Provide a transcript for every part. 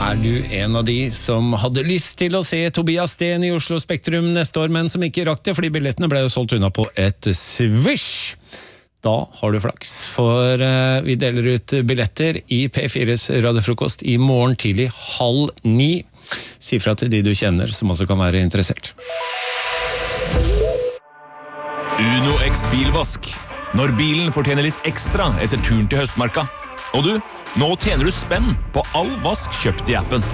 Er du en av de som hadde lyst til å se Tobias Sten i Oslo Spektrum neste år, men som ikke rakk det, fordi billettene ble jo solgt unna på et swish? Da har du flaks, for vi deler ut billetter i P4s radiofrokost i morgen tidlig 8:30. Si fra til de du kjenner som også kan være interessert. Uno X bilvask. Når bilen fortjener litt ekstra etter turen til høstmarka. Og du, nå tjener du spenn på all vask kjøpt i appen.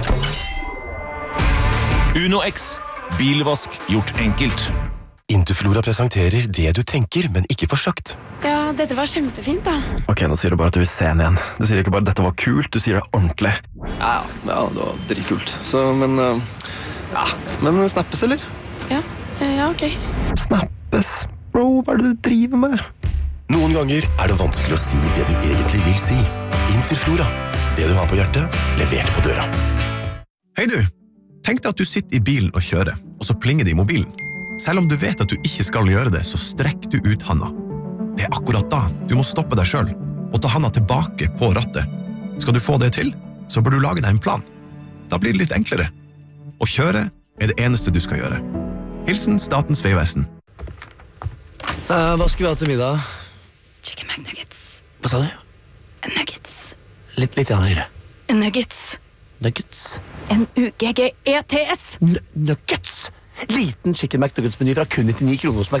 Uno X. Bilvask gjort enkelt. Interflora presenterer det du tenker, men ikke får sagt. Ja, dette var kjempefint da. Ok, nå sier du bare at du vil se den igjen. Du sier ikke bare at dette var kult, du sier det ordentlig. Ja, det var dritkult. Så, men snappes, eller? Ja, ok. Snappes? Bro, hva er det du driver med? Noen ganger er det vanskelig å si det du egentlig vil si. Interflora. Det du har på hjertet, levert på døra. Hei du, tenk deg at du sitter i bilen og kjører, og så plinger det i mobilen. Selv om du vet at du ikke skal gjøre det, så strekk du ut handa. Det er akkurat da du må stoppe deg selv, og ta handa tilbake på rattet. Skal du få det til, så bør du lage deg en plan. Da blir det litt enklere. Å kjøre er det eneste du skal gjøre. Hilsen Statens Vegvesen. Hva skal vi ha til middag? Chicken McNuggets. Hva sa du? Nuggets. Litt høyere. Nuggets. Nuggets. N-U-G-G-E-T-S. Nuggets! Liten chicken McNuggets-meny fra kun 99 kroner hos